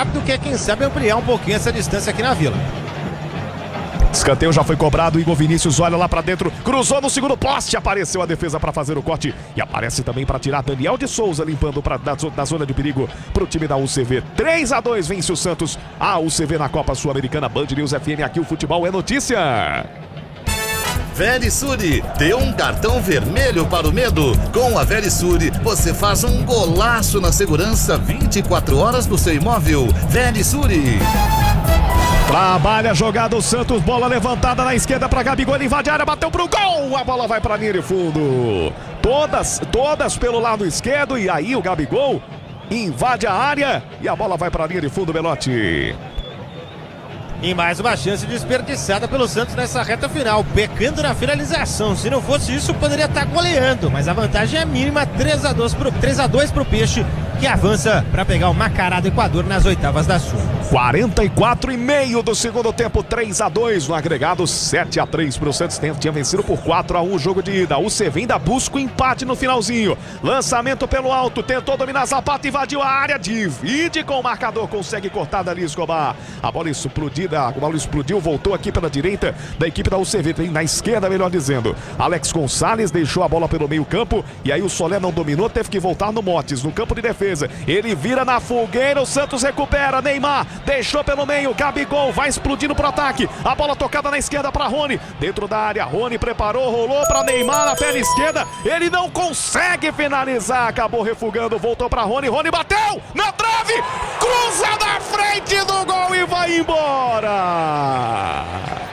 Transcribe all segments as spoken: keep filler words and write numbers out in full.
rápido, quer quem sabe ampliar um pouquinho essa distância aqui na Vila. Escanteio já foi cobrado, Igor Vinícius olha lá pra dentro, cruzou no segundo poste, apareceu a defesa pra fazer o corte e aparece também pra tirar Daniel de Souza, limpando pra, da, da zona de perigo pro time da U C V. três a dois vence o Santos, a U C V na Copa Sul-Americana. Band News F M, aqui o futebol é notícia. Verisure, dê um cartão vermelho para o medo. Com a Verisure, você faz um golaço na segurança vinte e quatro horas do seu imóvel. Verisure. Trabalha a jogada o Santos, bola levantada na esquerda para Gabigol, ele invade a área, bateu pro gol, a bola vai para linha de fundo. Todas, todas pelo lado esquerdo e aí o Gabigol invade a área e a bola vai para linha de fundo, Belotti. E mais uma chance desperdiçada pelo Santos nessa reta final, pecando na finalização. Se não fosse isso, poderia estar goleando, mas a vantagem é mínima, três a dois pro, três a dois pro Peixe, que avança para pegar o Macará do Equador nas oitavas da Sul. quarenta e quatro e meio do segundo tempo, três a dois no agregado, sete a três para o Santos. Tinha vencido por quatro a um o jogo de ida. O U C V ainda busca o empate no finalzinho. Lançamento pelo alto, tentou dominar Zapata, invadiu a área, divide com o marcador, consegue cortar dali Escobar. A bola explodida, a bola explodiu, voltou aqui pela direita da equipe da U C V, na esquerda, melhor dizendo. Alex Gonçalves deixou a bola pelo meio campo e aí o Solé não dominou, teve que voltar no Motes, no campo de defesa. Ele vira na fogueira, o Santos recupera, Neymar deixou pelo meio, Gabigol vai explodindo pro ataque, a bola tocada na esquerda para Rony, dentro da área, Rony preparou, rolou para Neymar na perna esquerda, ele não consegue finalizar, acabou refugando, voltou para Rony, Rony bateu na trave, cruza na frente do gol e vai embora.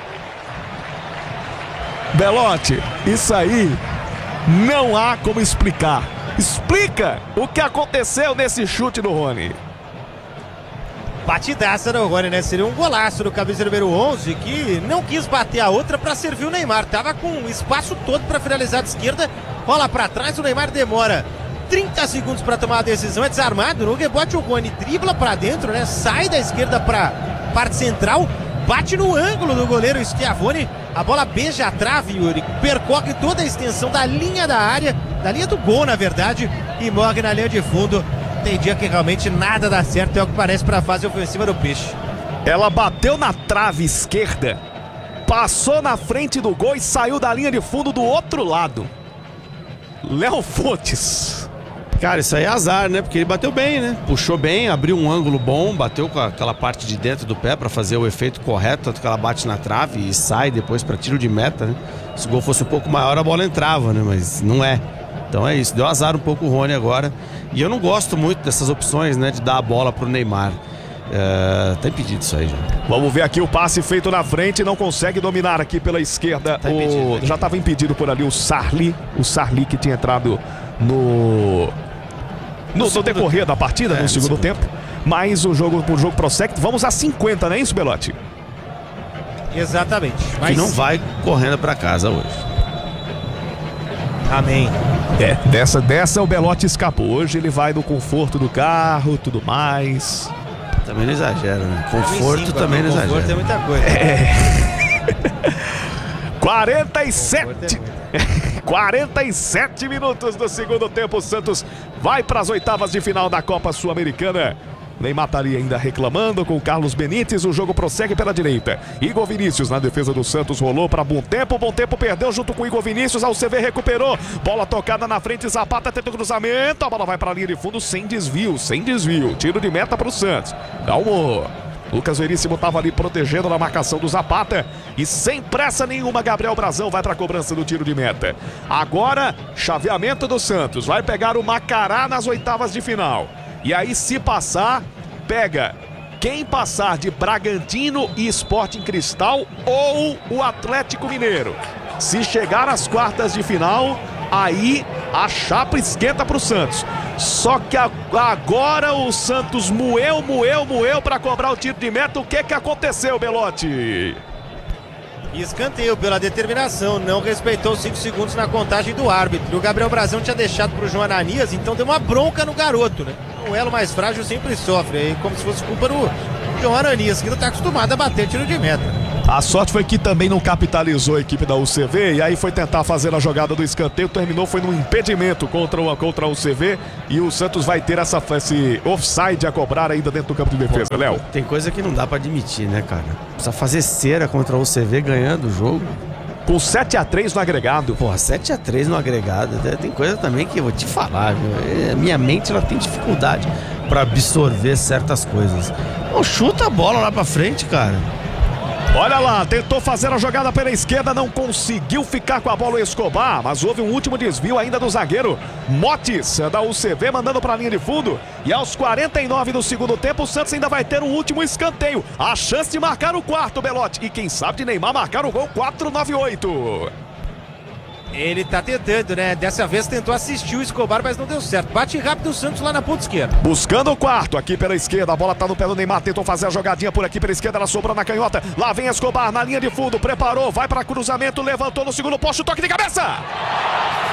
Belotti, isso aí não há como explicar. Explica o que aconteceu nesse chute do Rony. Batidaça do Rony, né? Seria um golaço do camisa número onze, que não quis bater a outra para servir o Neymar. Tava com o espaço todo para finalizar de esquerda, rola para trás, o Neymar demora trinta segundos para tomar a decisão, é desarmado, no rebote o Rony dribla para dentro, né? Sai da esquerda para parte central, bate no ângulo do goleiro Schiavone, a bola beija a trave, Yuri, percorre toda a extensão da linha da área, da linha do gol, na verdade, e morre na linha de fundo. Tem dia que realmente nada dá certo, é o que parece para a fase ofensiva do Peixe. Ela bateu na trave esquerda, passou na frente do gol e saiu da linha de fundo do outro lado. Léo Fontes. Cara, isso aí é azar, né? Porque ele bateu bem, né? Puxou bem, abriu um ângulo bom, bateu com aquela parte de dentro do pé pra fazer o efeito correto, tanto que ela bate na trave e sai depois pra tiro de meta, né? Se o gol fosse um pouco maior, a bola entrava, né? Mas não é. Então é isso, deu azar um pouco o Rony agora. E eu não gosto muito dessas opções, né? De dar a bola pro Neymar. É, tá impedido isso aí já. Vamos ver aqui o passe feito na frente, não consegue dominar aqui pela esquerda. Tá impedido, o... Já estava impedido por ali o Sarli, o Sarli que tinha entrado no... No, no decorrer da partida, é, no segundo segundo. tempo. Mas o jogo, o jogo prossegue. Vamos a cinquenta, não é isso, Belotti? Exatamente. Mas... Que não vai correndo pra casa hoje. Amém. É, dessa, dessa o Belotti escapou. Hoje ele vai no conforto do carro, tudo mais. Também não exagera, né? Conforto cinco, também não exagera. Conforto é muita coisa. É. quarenta e sete. quarenta e sete minutos do segundo tempo. O Santos vai para as oitavas de final da Copa Sul-Americana. Neymar estaria ainda reclamando com o Carlos Benítez. O jogo prossegue pela direita. Igor Vinícius na defesa do Santos rolou para Bom Tempo. Bom Tempo perdeu junto com o Igor Vinícius. A U C V recuperou. Bola tocada na frente. Zapata tenta o cruzamento. A bola vai para a linha de fundo sem desvio. Sem desvio. Tiro de meta para o Santos. Calmou. Lucas Veríssimo estava ali protegendo na marcação do Zapata. E sem pressa nenhuma, Gabriel Brazão vai para a cobrança do tiro de meta. Agora, chaveamento do Santos. Vai pegar o Macará nas oitavas de final. E aí, se passar, pega quem passar de Bragantino e Sporting Cristal ou o Atlético Mineiro. Se chegar às quartas de final, aí a chapa esquenta para o Santos. Só que agora o Santos moeu, moeu, moeu para cobrar o tiro de meta. O que que aconteceu, Belotti? Escanteio pela determinação, não respeitou os cinco segundos na contagem do árbitro. O Gabriel Brazão tinha deixado para o João Ananias, então deu uma bronca no garoto, né? O elo mais frágil sempre sofre, aí como se fosse culpa do João Ananias, que não está acostumado a bater tiro de meta. A sorte foi que também não capitalizou a equipe da U C V e aí foi tentar fazer a jogada do escanteio, terminou foi num impedimento contra, uma, contra a U C V e o Santos vai ter essa, esse offside a cobrar ainda dentro do campo de defesa, Léo. Tem coisa que não dá pra admitir, né, cara? Precisa fazer cera contra a U C V ganhando o jogo. Com sete a três no agregado. Porra, sete a três no agregado. Tem coisa também que eu vou te falar, viu? Minha mente ela tem dificuldade pra absorver certas coisas. Pô, chuta a bola lá pra frente, cara. Olha lá, tentou fazer a jogada pela esquerda, não conseguiu ficar com a bola o Escobar, mas houve um último desvio ainda do zagueiro Motes, da U C V, mandando para a linha de fundo. E aos quarenta e nove do segundo tempo, o Santos ainda vai ter um último escanteio. A chance de marcar o quarto, Belotti. E quem sabe de Neymar marcar o gol quatro nove oito. Ele tá tentando, né? Dessa vez tentou assistir o Escobar, mas não deu certo. Bate rápido o Santos lá na ponta esquerda. Buscando o quarto aqui pela esquerda. A bola tá no pé do Neymar. Tentou fazer a jogadinha por aqui pela esquerda. Ela sobrou na canhota. Lá vem Escobar na linha de fundo. Preparou, vai para cruzamento. Levantou no segundo poste. Toque de cabeça.